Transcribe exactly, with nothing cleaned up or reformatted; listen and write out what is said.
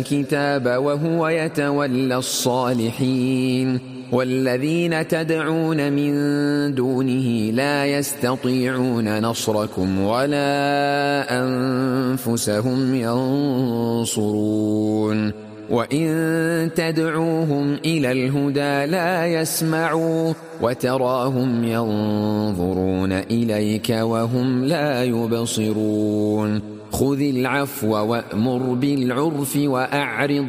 الكتاب وهو يتولى الصالحين والذين تدعون من دونه لا يستطيعون نصركم ولا أنفسهم ينصرون وإن تدعوهم إلى الهدى لا يسمعوا وتراهم ينظرون إليك وهم لا يبصرون خذ العفو وأمر بالعرف وأعرض